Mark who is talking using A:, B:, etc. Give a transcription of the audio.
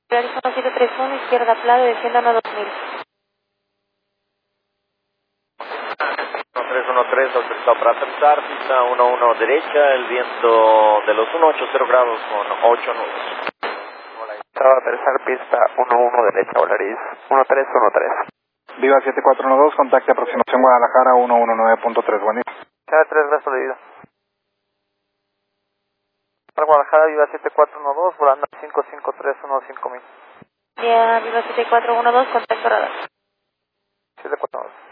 A: Arizona 731, izquierda Playa, desciendan a 2000.
B: 1313, autorizado para aterrizar, pista 11 derecha, el viento de los 180 grados con 8 nudos.
C: Autorizado a aterrizar, pista 11 derecha, Volaris 1313.
D: Viva 7412, contacte aproximación Guadalajara 119.3, buen día.
C: 3, gracias de vida. Guadalajara, Viva 7412, volando 55315.000.
A: Ya, Viva 7412, contacto radar.
C: 7412.